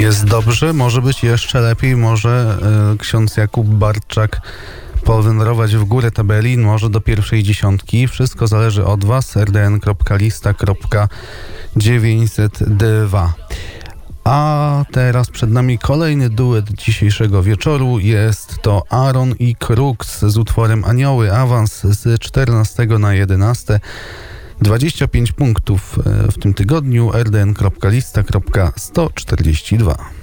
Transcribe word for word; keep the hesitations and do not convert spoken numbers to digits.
Jest dobrze, może być jeszcze lepiej, może y, ksiądz Jakub Bartczak powędrować w górę tabeli, może do pierwszej dziesiątki. Wszystko zależy od was. r d n kropka lista kropka dziewięćset dwa. A teraz przed nami kolejny duet dzisiejszego wieczoru. Jest to Aaron i Crux z utworem Anioły. Awans z czternastego na jedenaste. dwadzieścia pięć punktów w tym tygodniu. r d n kropka lista kropka sto czterdzieści dwa.